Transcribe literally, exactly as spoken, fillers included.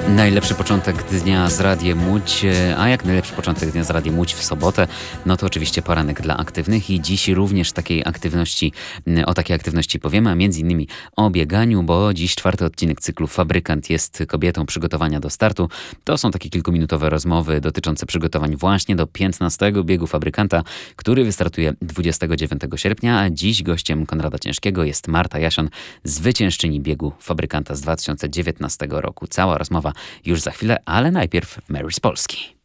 Najlepszy początek dnia z Radiem Łódź, a jak najlepszy początek dnia z Radiem Łódź w sobotę, no to oczywiście poranek dla aktywnych i dziś również takiej aktywności, o takiej aktywności powiemy, a między innymi o bieganiu, bo dziś czwarty odcinek cyklu Fabrykant jest kobietą przygotowania do startu. To są takie kilkuminutowe rozmowy dotyczące przygotowań właśnie do piętnastego biegu Fabrykanta, który wystartuje dwudziestego dziewiątego sierpnia, a dziś gościem Konrada Ciężkiego jest Marta Jasion, zwyciężczyni biegu Fabrykanta z dwa tysiące dziewiętnastego roku. Cała rozmowa już za chwilę, ale najpierw Mary z Polski.